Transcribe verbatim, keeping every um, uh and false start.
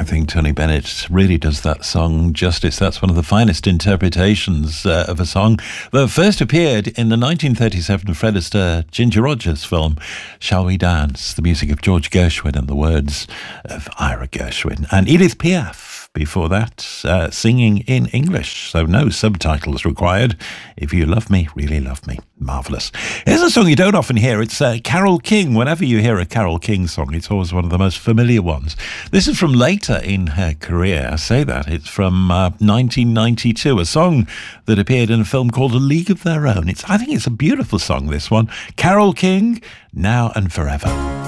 I think Tony Bennett really does that song justice. That's one of the finest interpretations uh, of a song that first appeared in the nineteen thirty-seven Fred Astaire Ginger Rogers film, Shall We Dance? The music of George Gershwin and the words of Ira Gershwin. And Edith Piaf before that, uh, singing in English, so no subtitles required. If you love me, really love me. Marvellous. Here's a song you don't often hear. It's uh, Carole King. Whenever you hear a Carole King song, it's always one of the most familiar ones. This is from later in her career. I say that. It's from uh, nineteen ninety-two, a song that appeared in a film called A League of Their Own. It's, I think it's a beautiful song, this one. Carole King, Now and Forever.